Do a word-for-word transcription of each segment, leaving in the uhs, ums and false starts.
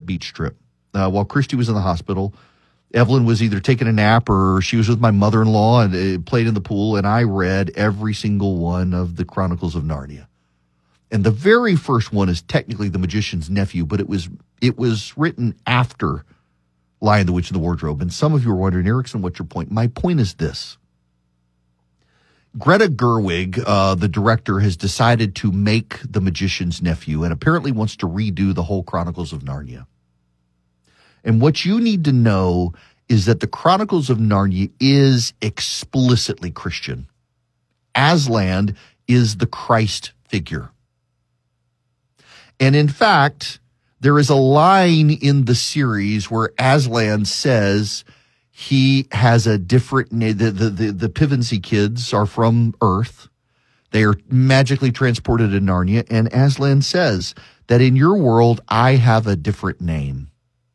beach trip. Uh, while Christy was in the hospital, Evelyn was either taking a nap or she was with my mother-in-law and uh, played in the pool, and I read every single one of the Chronicles of Narnia. And the very first one is technically The Magician's Nephew, but it was it was written after Lion, the Witch, and the Wardrobe. And some of you are wondering, Erickson, what's your point? My point is this. Greta Gerwig, uh, the director, has decided to make The Magician's Nephew and apparently wants to redo the whole Chronicles of Narnia. And what you need to know is that the Chronicles of Narnia is explicitly Christian. Aslan is the Christ figure. And in fact, there is a line in the series where Aslan says he has a different name. The, the, the, the Pevensey kids are from Earth. They are magically transported to Narnia. And Aslan says that in your world, I have a different name.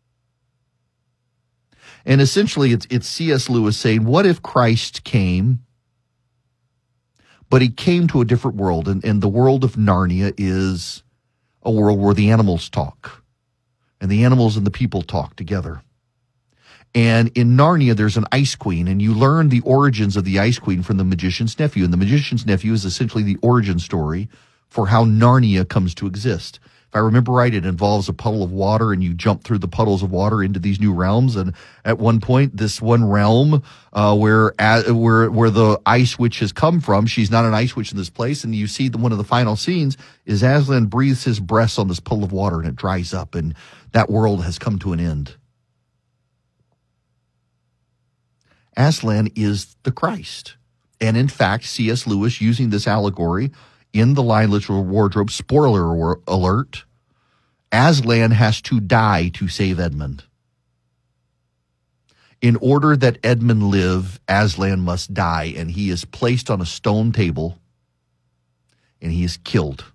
And essentially, it's, it's C S Lewis saying, what if Christ came, but he came to a different world? And, and the world of Narnia is a world where the animals talk, and the animals and the people talk together. And in Narnia, there's an Ice Queen, and you learn the origins of the Ice Queen from The Magician's Nephew. And The Magician's Nephew is essentially the origin story for how Narnia comes to exist. If I remember right, it involves a puddle of water, and you jump through the puddles of water into these new realms. And at one point, this one realm uh, where uh, where where the Ice Witch has come from, she's not an Ice Witch in this place. And you see the, one of the final scenes is Aslan breathes his breath on this puddle of water, and it dries up, and that world has come to an end. Aslan is the Christ. And in fact, C S Lewis, using this allegory in The Lion, the Witch, and the Wardrobe, spoiler alert, Aslan has to die to save Edmund. In order that Edmund live, Aslan must die, and he is placed on a stone table, and he is killed.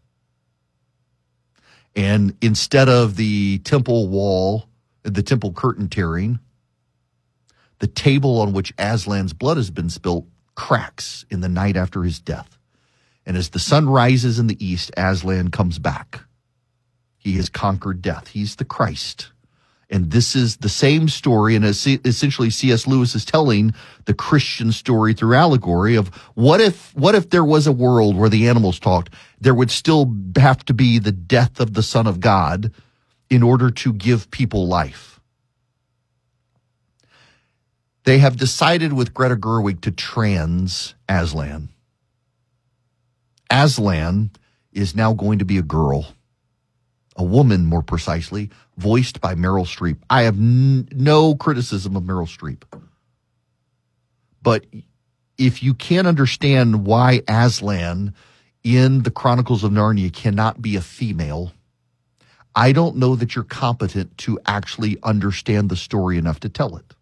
And instead of the temple wall, the temple curtain tearing, the table on which Aslan's blood has been spilt cracks in the night after his death. And as the sun rises in the east, Aslan comes back. He has conquered death. He's the Christ. And this is the same story, and essentially C S Lewis is telling the Christian story through allegory of what if what if there was a world where the animals talked? There would still have to be the death of the Son of God in order to give people life. They have decided with Greta Gerwig to trans Aslan. Aslan is now going to be a girl, a woman more precisely, voiced by Meryl Streep. I have n- no criticism of Meryl Streep. But if you can't understand why Aslan in the Chronicles of Narnia cannot be a female, I don't know that you're competent to actually understand the story enough to tell it.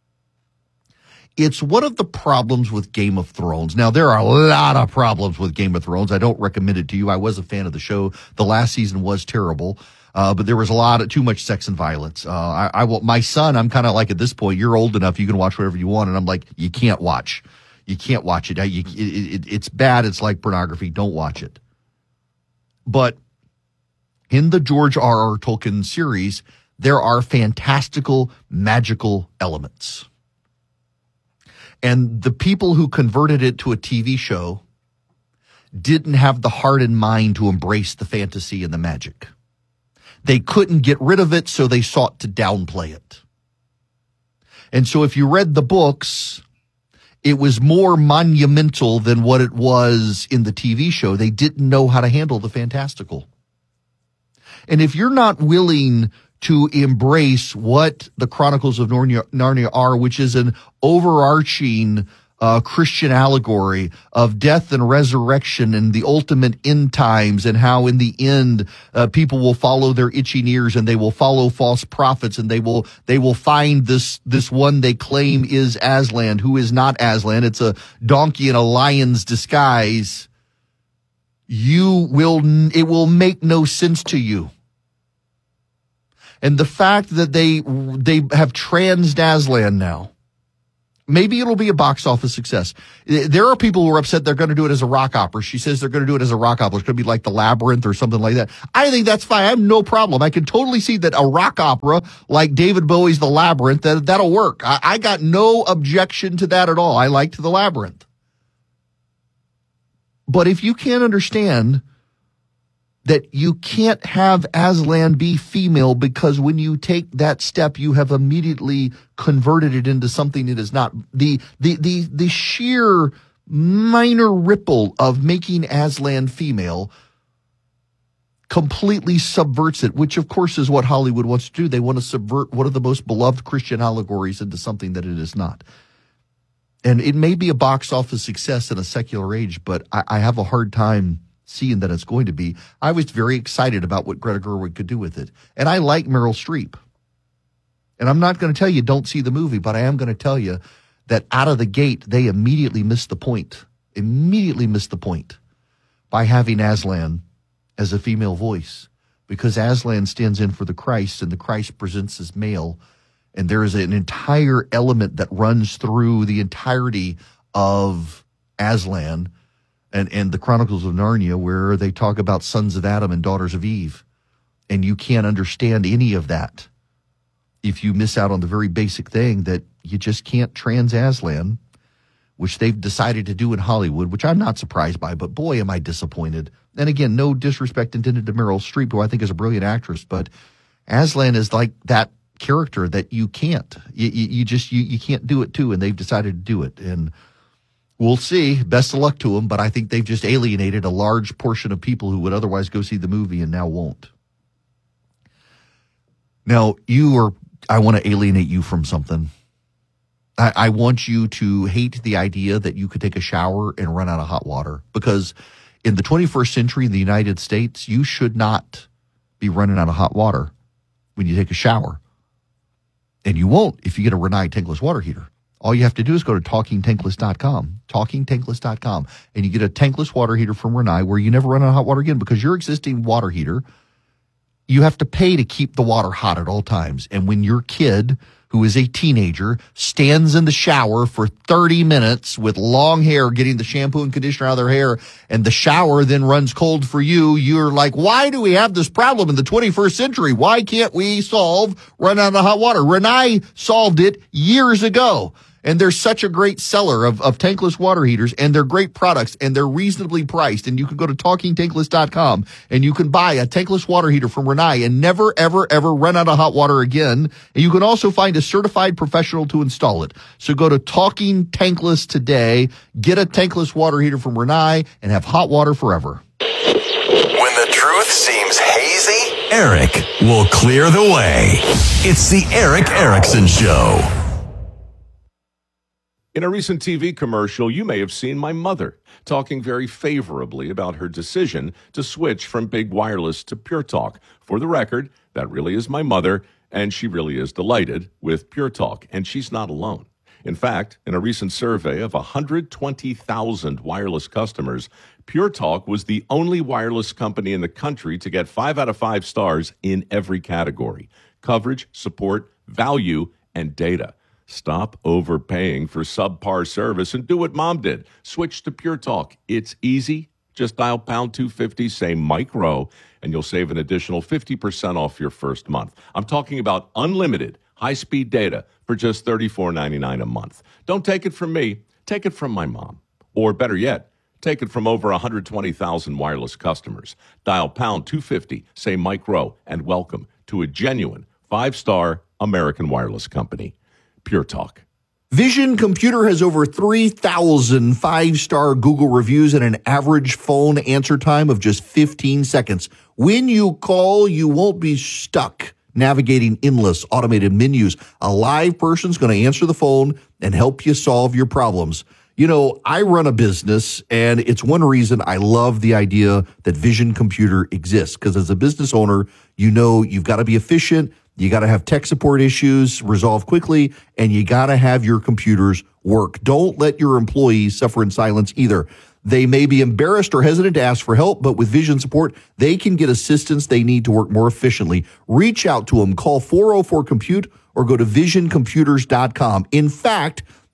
It's one of the problems with Game of Thrones. Now, there are a lot of problems with Game of Thrones. I don't recommend it to you. I was a fan of the show. The last season was terrible, uh, but there was a lot of too much sex and violence. Uh, I, I will, my son, I'm kind of like at this point, you're old enough, you can watch whatever you want. And I'm like, you can't watch. You can't watch it. I, you, it, it. It's bad. It's like pornography. Don't watch it. But in the George R R. Tolkien series, there are fantastical, magical elements. And the people who converted it to a T V show didn't have the heart and mind to embrace the fantasy and the magic. They couldn't get rid of it, so they sought to downplay it. And so if you read the books, it was more monumental than what it was in the T V show. They didn't know how to handle the fantastical. And if you're not willing to embrace what the Chronicles of Narnia, Narnia are, which is an overarching uh, Christian allegory of death and resurrection and the ultimate end times, and how in the end uh, people will follow their itching ears and they will follow false prophets, and they will they will find this this one they claim is Aslan, who is not Aslan. It's a donkey in a lion's disguise. You will it will make no sense to you. And the fact that they they have trans Aslan now, Maybe it'll be a box office success. There are people who are upset they're going to do it as a rock opera. She says they're going to do it as a rock opera. It's going to be like The Labyrinth or something like that. I think that's fine. I have no problem. I can totally see that a rock opera like David Bowie's The Labyrinth, that, that'll work. I, I got no objection to that at all. I liked The Labyrinth. But if you can't understand that you can't have Aslan be female because when you take that step, you have immediately converted it into something it is not. The, the, the, the sheer minor ripple of making Aslan female completely subverts it, which of course is what Hollywood wants to do. They want to subvert one of the most beloved Christian allegories into something that it is not. And it may be a box office success in a secular age, but I, I have a hard time seeing that it's going to be. I was very excited about what Greta Gerwig could do with it. And I like Meryl Streep. And I'm not going to tell you don't see the movie, but I am going to tell you that out of the gate, they immediately missed the point. Immediately missed the point by having Aslan as a female voice. Because Aslan stands in for the Christ, and the Christ presents as male. And there is an entire element that runs through the entirety of Aslan and, and the Chronicles of Narnia, where they talk about sons of Adam and daughters of Eve. And you can't understand any of that if you miss out on the very basic thing that you just can't trans Aslan, which they've decided to do in Hollywood, which I'm not surprised by, but boy, am I disappointed. And again, no disrespect intended to Meryl Streep, who I think is a brilliant actress, but Aslan is like that character that you can't. You, you, you just, you, you can't do it too, and they've decided to do it. And we'll see. Best of luck to them, but I think they've just alienated a large portion of people who would otherwise go see the movie and now won't. Now, you are, I want to alienate you from something. I, I want you to hate the idea that you could take a shower and run out of hot water, because in the twenty-first century in the United States, you should not be running out of hot water when you take a shower. And you won't if you get a Rinnai tankless water heater. All you have to do is go to talking tankless dot com, talking tankless dot com, and you get a tankless water heater from Rinnai where you never run out of hot water again, because your existing water heater, you have to pay to keep the water hot at all times. And when your kid, who is a teenager, stands in the shower for thirty minutes with long hair, getting the shampoo and conditioner out of their hair, and the shower then runs cold for you, you're like, why do we have this problem in the twenty-first century? Why can't we solve run out of hot water? Rinnai solved it years ago. And they're such a great seller of, of tankless water heaters, and they're great products, and they're reasonably priced. And you can go to talking tankless dot com and you can buy a tankless water heater from Rinnai and never, ever, ever run out of hot water again. And you can also find a certified professional to install it. So go to Talking Tankless today, get a tankless water heater from Rinnai, and have hot water forever. When the truth seems hazy, Eric will clear the way. It's the Eric Erickson Show. In a recent T V commercial, you may have seen my mother talking very favorably about her decision to switch from big wireless to Pure Talk. For the record, that really is my mother, and she really is delighted with Pure Talk, and she's not alone. In fact, in a recent survey of one hundred twenty thousand wireless customers, Pure Talk was the only wireless company in the country to get five out of five stars in every category: coverage, support, value, and data. Stop overpaying for subpar service and do what Mom did. Switch to Pure Talk. It's easy. Just dial pound two fifty, say Mike Rowe, and you'll save an additional fifty percent off your first month. I'm talking about unlimited high-speed data for just thirty-four ninety-nine a month. Don't take it from me. Take it from my mom. Or better yet, take it from over one hundred twenty thousand wireless customers. Dial pound two fifty, say Mike Rowe, and welcome to a genuine five-star American wireless company. Pure Talk. Vision Computer has over three thousand five-star Google reviews and an average phone answer time of just fifteen seconds. When you call, you won't be stuck navigating endless automated menus. A live person's going to answer the phone and help you solve your problems. You know, I run a business, and it's one reason I love the idea that Vision Computer exists, because as a business owner, you know you've got to be efficient. You got to have tech support issues resolved quickly, and you got to have your computers work. Don't let your employees suffer in silence either. They may be embarrassed or hesitant to ask for help, but with Vision support, they can get assistance they need to work more efficiently. Reach out to them. Call four oh four compute or go to vision computers dot com. In fact,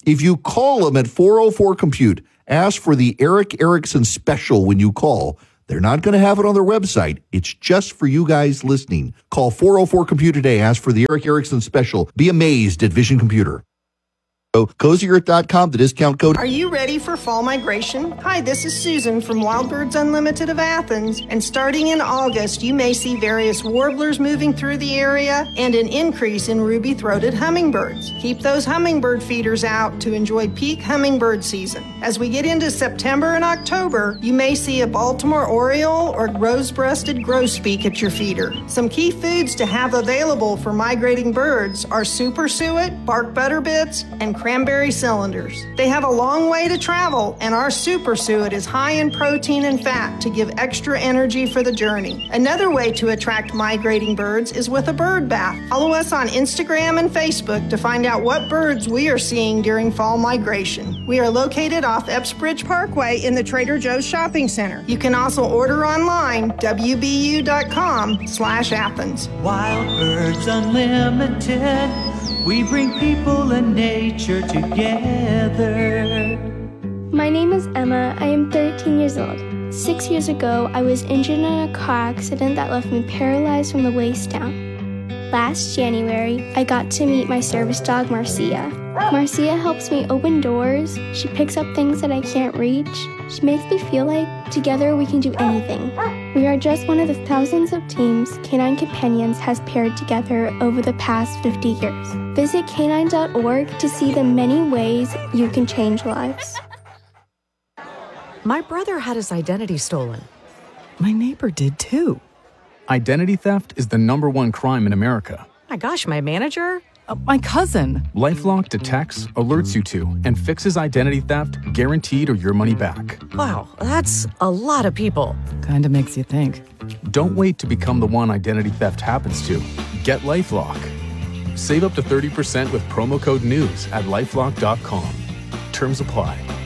If you call them at four oh four Compute, ask for the Eric Erickson special when you call. They're not going to have it on their website. It's just for you guys listening. Call four oh four Compute today. Ask for the Eric Erickson special. Be amazed at Vision Computer. cozy earth dot com, the discount code. Are you ready for fall migration? Hi, this is Susan from Wild Birds Unlimited of Athens, and starting in August, you may see various warblers moving through the area and an increase in ruby-throated hummingbirds. Keep those hummingbird feeders out to enjoy peak hummingbird season. As we get into September and October, you may see a Baltimore oriole or rose-breasted grosbeak at your feeder. Some key foods to have available for migrating birds are super suet, bark butterbits, and cranberry cylinders. They have a long way to travel, and our super suet is high in protein and fat to give extra energy for the journey. Another way to attract migrating birds is with a bird bath. Follow us on Instagram and Facebook to find out what birds we are seeing during fall migration. We are located off Epps Bridge Parkway in the Trader Joe's Shopping Center. You can also order online, w b u dot com slash Athens. Wild Birds Unlimited. We bring people and nature together. My name is Emma. I am thirteen years old. Six years ago, I was injured in a car accident that left me paralyzed from the waist down. Last January, I got to meet my service dog, Marcia. Marcia helps me open doors. She picks up things that I can't reach. She makes me feel like together we can do anything. We are just one of the thousands of teams Canine Companions has paired together over the past fifty years. Visit canine dot org to see the many ways you can change lives. My brother had his identity stolen. My neighbor did too. Identity theft is the number one crime in America. My gosh, my manager? Uh, my cousin. LifeLock detects, alerts you to, and fixes identity theft, guaranteed or your money back. Wow, that's a lot of people. Kinda makes you think. Don't wait to become the one identity theft happens to. Get LifeLock. Save up to thirty percent with promo code NEWS at lifelock dot com. Terms apply.